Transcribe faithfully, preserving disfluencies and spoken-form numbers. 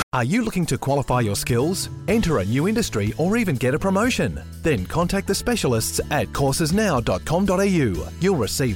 Are you looking to qualify your skills, enter a new industry, or even get a promotion? Then contact the specialists at courses now dot com dot a u. You'll receive